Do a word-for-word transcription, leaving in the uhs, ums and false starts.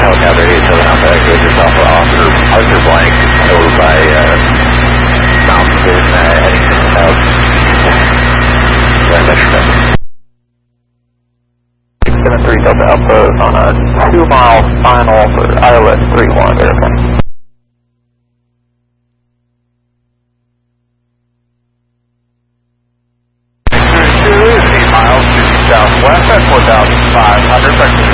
Helicopter eighty-seven Alpha Echo, just off of Arthur, Arthur Blank, over by uh, Mountain Division, uh, Eddington South. Yeah, Metro. six seven three Delta Alpha is on a two mile final for I L S three one, verify. Two, eight miles to southwest at four thousand five hundred.